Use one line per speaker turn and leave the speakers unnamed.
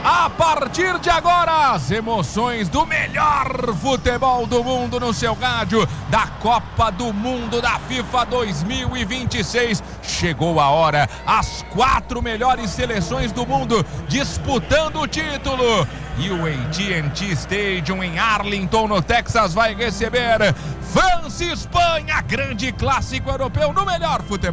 A partir de agora, as emoções do melhor futebol do mundo no seu rádio, da Copa do Mundo da FIFA 2026. Chegou a hora, as 4 melhores seleções do mundo disputando o título. E o AT&T Stadium em Arlington, no Texas, vai receber França e Espanha, grande clássico europeu no melhor futebol.